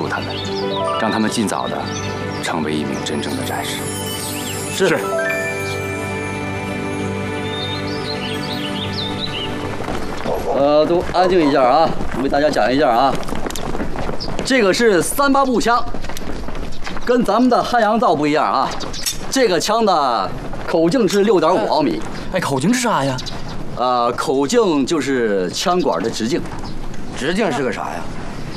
他们，让他们尽早的成为一名真正的战士。 是。 都安静一下啊！我为大家讲一下啊，这个是386步枪，跟咱们的汉阳造不一样啊。这个枪的口径是6.5毫米。 哎，口径是啥呀？ 口径就是枪管的直径。 直径是个啥呀？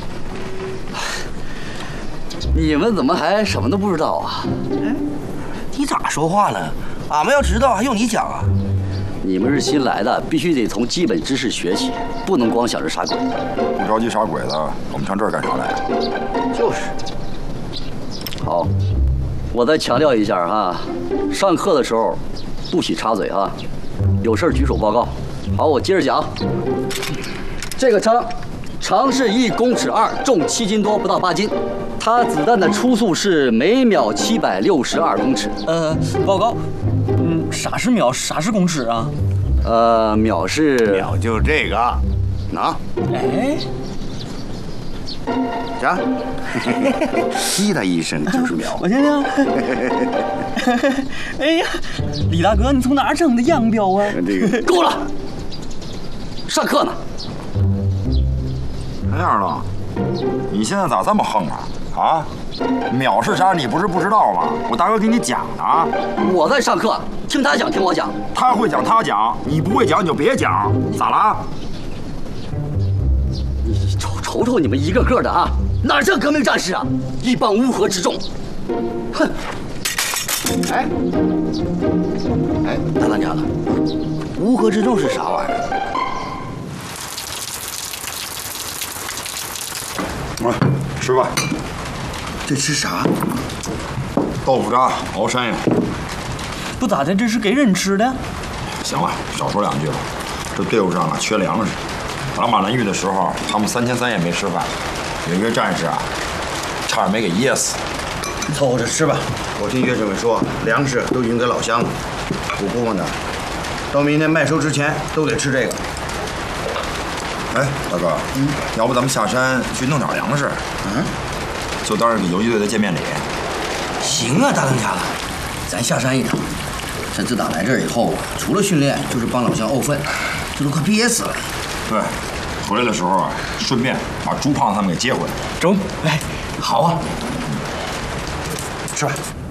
你们怎么还什么都不知道啊？ 哎，你咋说话呢？俺们要知道还用你讲啊？ 你们是新来的，必须得从基本知识学起，不能光想着杀鬼。 不着急杀鬼子，我们上这儿干啥来？ 就是。 好，我再强调一下哈，上课的时候不许插嘴啊，有事举手报告。好，我接着讲。这个枪长是1公尺2，重7斤多，不到8斤。它子弹的初速是每秒762公尺。 报告。啥是秒？啥是公尺啊？ 秒是秒就这个，拿。 哎， 啥？滴答一声就是秒。 我听听。哎呀，李大哥，你从哪儿整的洋标啊？ 这个够了，上课呢。 这样了，你现在咋这么横啊？啊？秒是啥？你不是不知道吗？我大哥给你讲呢。 我在上课，听他讲，听我讲。 他会讲他讲，你不会讲你就别讲，咋了？ 你瞅你们一个个的啊，哪像革命战士啊？一帮乌合之众。哼！ 哎， 大当家的，乌合之众是啥玩意儿？ 吃吧。 这吃啥？ 豆腐渣熬山药。 不咋的，这是给人吃的。 行了，少说2句了。这队伍上啊缺粮食，打马兰峪的时候，他们3天3夜没吃饭，有一个战士啊，差点没给噎死。 凑合着吃吧。我听岳政委说，粮食都已经给老乡了，补部分的，到明天麦收之前都得吃这个。 哎，大哥，要不咱们下山去弄点粮食？就当是给游击队的见面礼。 行啊，大当家的，咱下山一趟。这自打来这儿以后，除了训练就是帮老乡沤粪，这都快憋死了。 对，回来的时候啊，顺便把朱胖他们给接回来。 中，来， 好啊，吃吧。